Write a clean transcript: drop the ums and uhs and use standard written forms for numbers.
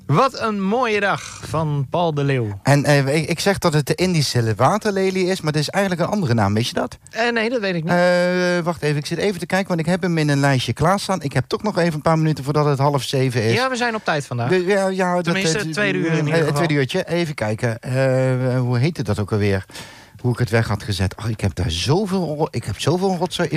Wat een mooie dag van Paul de Leeuw. En ik zeg dat het de Indische waterlelie is, maar het is eigenlijk een andere naam. Weet je dat? Nee, dat weet ik niet. Wacht even, ik zit even te kijken, want ik heb hem in een lijstje klaarstaan. Ik heb toch nog even een paar minuten voordat het 6:30 is. Ja, we zijn op tijd vandaag. Tenminste, het tweede uur in ieder geval. Het tweede uurtje, even kijken. Hoe heette dat ook alweer? Hoe ik het weg had gezet. Ik heb zoveel rotzooi